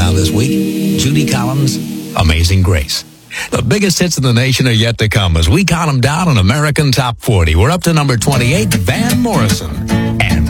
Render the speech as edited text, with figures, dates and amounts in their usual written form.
down this week. Judy Collins, Amazing Grace. The biggest hits in the nation are yet to come as we count them down on American Top 40. We're up to number 28, Van Morrison.